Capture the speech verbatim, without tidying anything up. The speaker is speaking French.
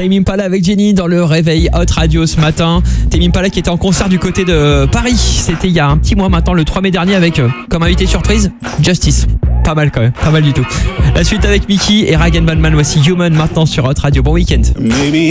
Tame Impala avec Jenny dans le réveil Hot Radio ce matin. Tame Impala qui était en concert du côté de Paris. C'était il y a un petit mois maintenant, le trois mai dernier, avec euh, comme invité surprise Justice. Pas mal quand même, pas mal du tout. La suite avec Mickey et Rag and Batman. Voici Human maintenant sur Hot Radio. Bon week-end. Maybe